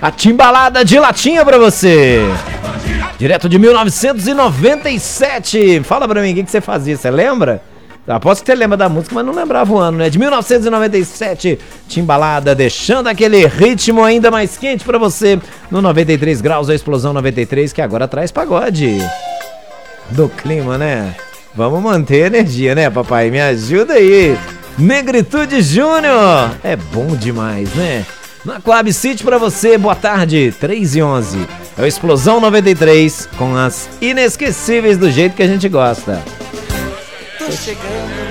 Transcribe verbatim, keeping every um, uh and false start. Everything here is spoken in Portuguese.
A Timbalada de Latinha pra você. Direto de mil novecentos e noventa e sete. Fala pra mim, o que, que você fazia? Você lembra? Aposto que você lembra da música, mas não lembrava o ano, né? De mil novecentos e noventa e sete, Timbalada, deixando aquele ritmo ainda mais quente pra você no noventa e três graus, a Explosão noventa e três, que agora traz pagode. Do clima, né? Vamos manter a energia, né, papai? Me ajuda aí. Negritude Júnior. É bom demais, né? Na Coab City pra você, boa tarde, três e onze. É o Explosão noventa e três, com as inesquecíveis do jeito que a gente gosta. Tô chegando